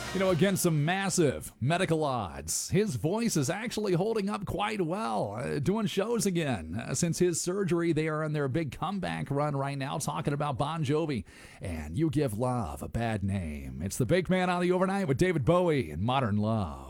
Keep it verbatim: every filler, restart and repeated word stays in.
You know, against some massive medical odds, his voice is actually holding up quite well, uh, doing shows again. Uh, since his surgery, they are on their big comeback run right now, talking about Bon Jovi and You Give Love a Bad Name. It's the Big Man on the Overnight with David Bowie and Modern Love.